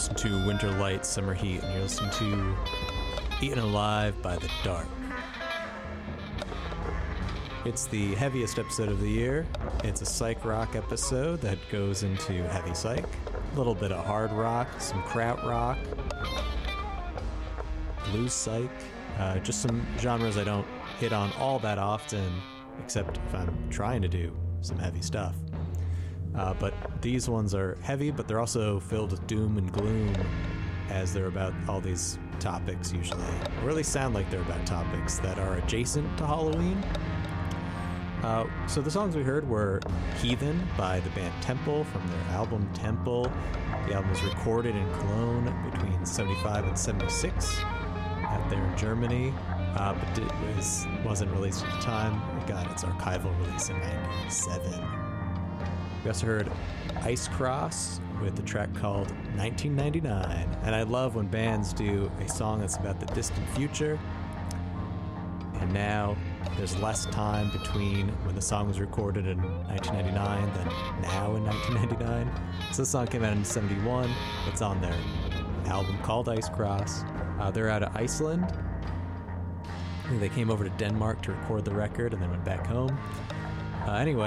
listening to Winter Light, Summer Heat, and you're listening to Eaten Alive by the Dark. It's the heaviest episode of the year. It's a psych rock episode that goes into heavy psych, a little bit of hard rock, some krautrock, blues psych, just some genres I don't hit on all that often, except if I'm trying to do some heavy stuff. But these ones are heavy, but they're also filled with doom and gloom, as they're about all these topics usually, or really sound like they're about topics that are adjacent to Halloween. So the songs we heard were Heathen by the band Temple from their album Temple. The album was recorded in Cologne between 75 and 76 out there in Germany, but it wasn't released at the time. It got its archival release in 97. We also heard Ice Cross with the track called 1999. And I love when bands do a song that's about the distant future. And now there's less time between when the song was recorded in 1999 than now in 1999. So this song came out in 71. It's on their album called Ice Cross. They're out of Iceland. I think they came over to Denmark to record the record and then went back home. Anyway,